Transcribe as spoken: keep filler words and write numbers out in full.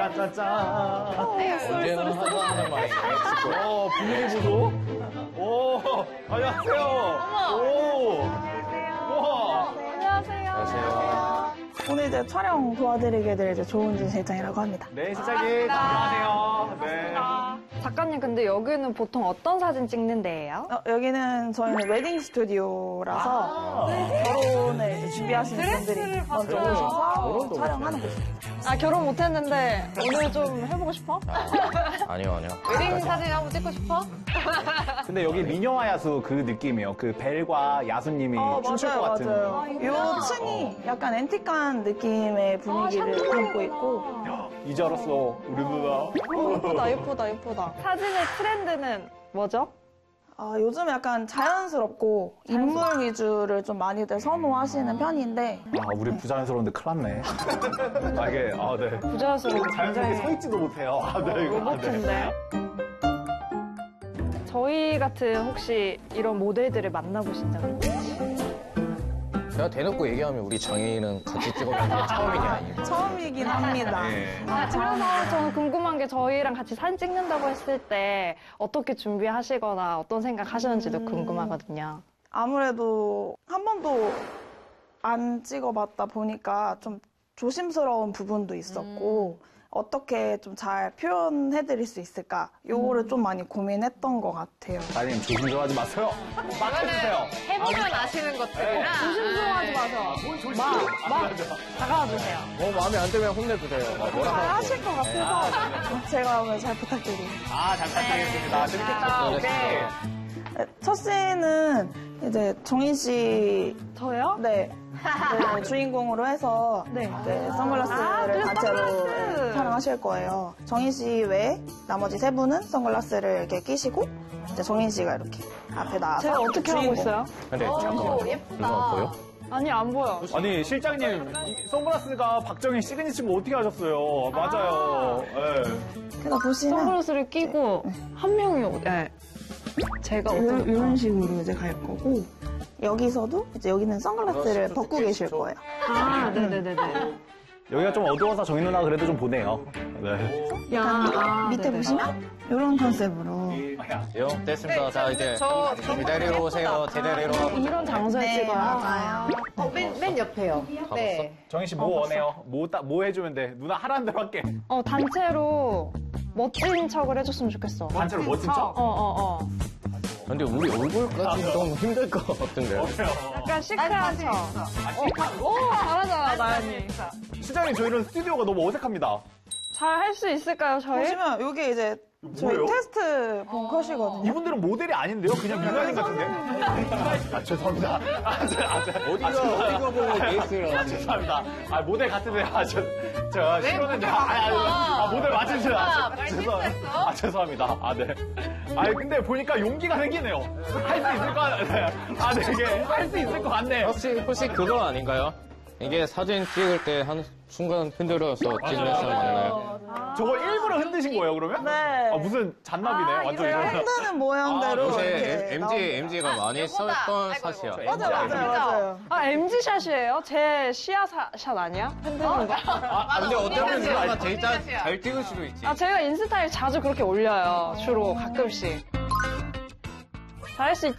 짠짠짠. 언제나 하는 말이 있을 거예요. 어, 분위기 보소. 오, 안녕하세요. 오. 우와. 안녕하세요. 안녕하세요. 오늘 이제 촬영 도와드리게 될 이제 조은진 실장이라고 합니다. 네, 실장님. 안녕하세요. 네. 작가님, 근데 여기는 보통 어떤 사진 찍는 데예요? 어, 여기는 저희는 웨딩 스튜디오라서 결혼을 이제 준비하시는 분들이 먼저 오셔서 촬영하는 곳입니다. 아, 결혼 못했는데 오늘 좀 해보고 싶어? 아니요, 아니요. 웨딩 사진 한번 찍고 싶어? 근데 여기 미녀와 야수 그 느낌이에요. 그 벨과 야수님이 어, 춤출 것 같은. 맞아요. 요 층이 약간 앤틱한 느낌의 분위기를 담고 있고 이제 알았어, 우리 누나. 예쁘다, 예쁘다, 예쁘다. 사진의 트렌드는 뭐죠? 아, 요즘 약간 자연스럽고 인물 위주를 좀 많이들 선호하시는 편인데 아, 우리 부자연스러운데 큰일 났네. 아, 이게, 아, 네. 부자연스러운 자연스럽게 서 있지도 못해요. 아, 네. 이거, 아, 네. 로봇인데. 저희 같은 혹시 이런 모델들을 만나보신 적 있나요? 제가 대놓고 얘기하면 우리 장애인은 같이 찍어본 게 처음이냐, 아니면. 처음이긴 합니다. 아, 그래서 저는 궁금한 게 저희랑 같이 사진 찍는다고 했을 때 어떻게 준비하시거나 어떤 생각 하시는지도 음. 궁금하거든요. 아무래도 한 번도 안 찍어봤다 보니까 좀 조심스러운 부분도 있었고 음. 어떻게 좀 잘 표현해드릴 수 있을까 요거를 음. 좀 많이 고민했던 것 같아요. 아님, 조심 좀 하지 마세요. 막 해주세요. 해보면 아시는 것들이라. 조심스러워하지 마세요. 막, 막 다가와 주세요. 뭐 마음에 안 들면 혼내도 돼요. 막 잘 뭐라고. 하실 것 같아서 제가 오늘 잘 부탁드립니다. 아, 잘 부탁드리겠습니다. 재밌겠다. 네. 오케이. 네, 첫 씬은 이제 정인 씨 저요? 네. 네, 주인공으로 해서 네. 네, 선글라스를 아, 그래, 단체로 선글라스. 네, 촬영하실 거예요. 정인 씨 외에 나머지 세 분은 선글라스를 이렇게 끼시고 이제 정인 씨가 이렇게 앞에 나와서 제가 어떻게 하고 주인공. 있어요? 근데 잠깐만요. 누가 보여? 아니, 안 보여. 아니, 실장님, 이 선글라스가 박정희 시그니처면 어떻게 하셨어요? 맞아요. 예. 그래서 보시면 선글라스를 끼고 한 명이, 네. 제가 어떤 이런 식으로 이제 갈 거고 여기서도 이제 여기는 선글라스를 벗고 계실 거예요. 아, 네네네네. 여기가 좀 어두워서 정희 누나 그래도 좀 보네요. 네. 야, 아, 밑에 네네. 보시면 이런 컨셉으로 요, 됐습니다. 자, 이제 저, 저 기다리러 오세요. 제자리로. 이런 장소에 네, 찍어요. 맞아요. 어, 맨, 맨 옆에요. 네. 정희 씨 뭐 원해요? 뭐, 따, 뭐 해주면 돼? 누나 하라는 대로 할게. 어, 단체로 멋진 척을 해줬으면 좋겠어. 단체로 멋진 어, 척? 어, 어, 어. 근데 우리 얼굴까지 너무 힘들 것 같은데. 약간 시크한 척. 어, 오, 잘하잖아, 나연이. 실장님, 저희는 스튜디오가 너무 어색합니다. 잘 할 수 있을까요, 저희? 보시면 이게 이제 저희 뭐예요? 테스트 본 컷이거든요. 이분들은 모델이 아닌데요? 그냥 민간인 같은데? 아, 죄송합니다. 아, 저, 아, 저, 어디가, 아, 죄송합니다. 어디가 보고 베이스를 아, 하지? 죄송합니다. 아, 모델 같은데, 아, 저, 저, 싫었는데, 아, 아, 아, 아, 모델 맞으세요. 아, 말 죄송- 아, 죄송합니다. 아, 네. 아니, 근데 보니까 용기가 생기네요. 할 수 있을 것 같네. 아, 네, 이게 할 수 있을 것 같네. 혹시, 혹시 그거 아닌가요? 이게 사진 찍을 때 한 순간 흔들어서 찍는 사람 맞나요? 저거 일부러 흔드신 거예요, 그러면? 네. 아, 무슨 잔나비네, 완전 제가 이거는. 흔드는 모양대로 아, 요새 이렇게 엠지, 나옵니다. 엠지가 많이 썼던 아이고, 샷이야. 아이고. 맞아요, 맞아요, 맞아요. 아, 엠지샷이에요? 제 시야샷 아니야? 흔드는 거? 아, 근데 어쩌면 맞아. 누나가 제일 잘, 맞아. 잘 찍을 수도 있지. 아, 제가 인스타에 자주 그렇게 올려요. 주로 가끔씩. 잘할 수 있지?